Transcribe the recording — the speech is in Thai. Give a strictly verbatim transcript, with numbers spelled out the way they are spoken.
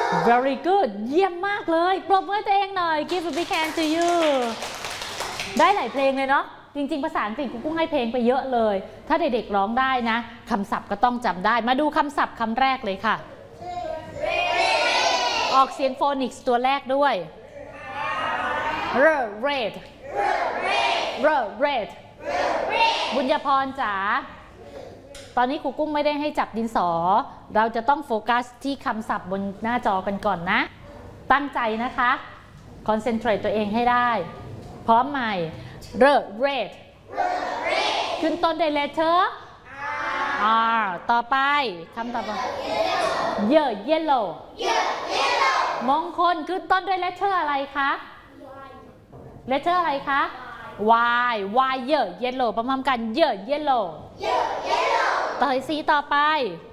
very good เยี่ยมมากเลยปรบมือตัวเองหน่อย give a big hand to you ได้หลายเพลงเลยเนาะจริงๆภาษาอังกฤษกูกุ้งให้เพลงไปเยอะเลยถ้าเด็กๆร้องได้นะคำศัพท์ก็ต้องจำได้มาดูคำศัพท์คำแรกเลยค่ะออกเสียงโฟนิกส์ตัวแรกด้วย r red r red บุญญาพรจ๋าตอนนี้ครูกุ้งไม่ได้ให้จับดินสอเราจะต้องโฟกัสที่คำศัพท์บนหน้าจอกันก่อนนะตั้งใจนะคะคอนเซนเทรตตัวเองให้ได้พร้อมใหม่ r red ขึ้นต้นด้วย letter R ต่อไปคำต่อไป Year yellow มงคลขึ้นต้นด้วย letter อะไรคะ letter อะไรคะ Y Y year yellow ประมาณกัน year yellow ต่อสีต่อไป